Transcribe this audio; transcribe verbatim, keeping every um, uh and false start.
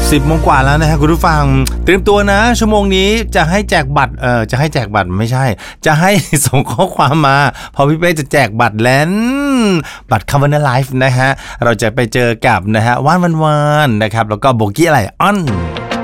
สิบโมงกว่าแล้วนะฮะคุณผู้ฟังเตรียมตัวนะชั่วโมงนี้จะให้แจกบัตรเออจะให้แจกบัตรไม่ใช่จะให้ ส่งข้อความมาพอพี่เป้จะแจกบัตรแล้วบัตรคาร์บอนไลฟ์นะฮะเราจะไปเจอกับนะฮะว่านวันวานนะครับแล้วก็โบกี้อะไรออน